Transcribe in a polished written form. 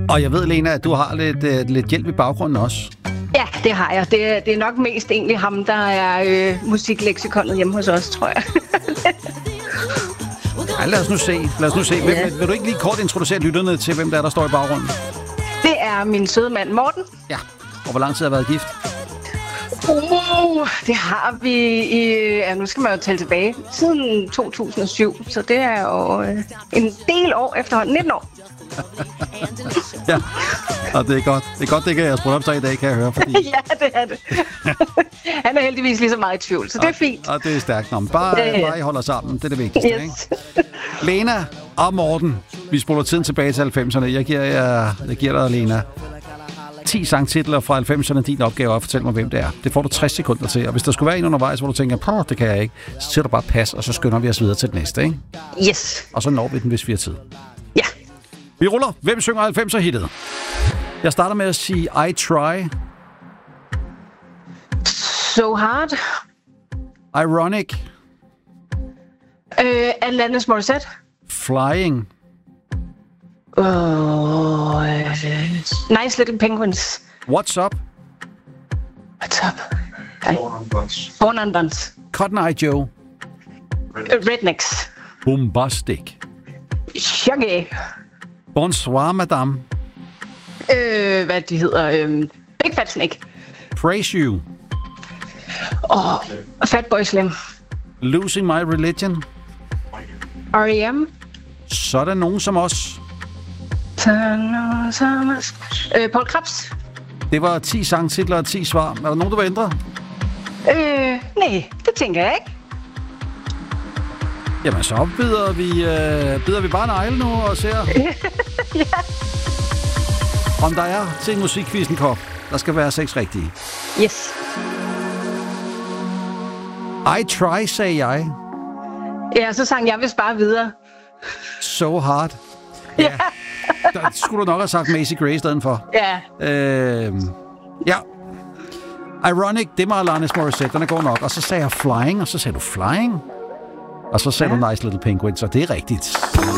Og jeg ved, Lena, at du har lidt hjælp i baggrunden også. Ja, det har jeg. Det er nok mest egentlig ham, der er musikleksikonet hjemme hos os, tror jeg. Ja, lad os nu se. Ja. Vil du ikke lige kort introducere lytterne til, hvem der står i baggrunden? Det er min søde mand Morten. Ja, og hvor lang tid har været gift? Det har vi i... nu skal man jo tælle tilbage. Siden 2007, så det er jo en del år efterhånden. 19 år. Ja, og det er godt. Det er godt, det kan jeg spurgte op sig i dag, kan jeg høre. Fordi... Ja, det er det. Han er heldigvis lige så meget i tvivl, så det er fint. Og det er stærkt. Nå, bare I holder sammen. Det er det vigtigste, yes. Ikke? Lena og Morten, vi spoler tiden tilbage til 90'erne. Jeg giver dig, Lena, 10 sangtitler fra 90'erne. Din opgave er at fortælle mig, hvem det er. Det får du 60 sekunder til. Og hvis der skulle være en undervejs, hvor du tænker, det kan jeg ikke, så siger du bare pas, og så skynder vi os videre til det næste, ikke? Yes. Og så når vi den, hvis vi har tid. Ja. Vi ruller. Hvem synger 90'er-hittet? Jeg starter med at sige I Try. So Hard. Ironic. Alanis Morissette. Flying. Nice Little Penguins. What's Up. What's Up? Born on Buns. Cotton Eye Joe. Rednecks. Bombastic. Shaggy. Bonsoir, madame. Hvad de hedder? Big Fat Snake. Praise You. Fatboy Slim. Losing My Religion. R.E.M. Så er der nogen som os. Paul Krebs. Det var 10 sangtitler og 10 svar. Er der nogen, du vil ændre? Nej, det tænker jeg ikke. Jamen, så bider vi bare en ejle nu og ser, Ja. om der er til en musikquizzen kop. Der skal være 6 rigtige. Yes. I Try, sagde jeg. Ja, så sang jeg vist bare videre. So Hard. Ja. Der skulle du nok have sagt Macy Gray i stedet for. Ja. Ja. Ironic, det var Alanis Morissette, den er god nok. Og så sagde jeg Flying, og så sagde du Flying. Og så sagde du Nice Little Penguins, og det er rigtigt.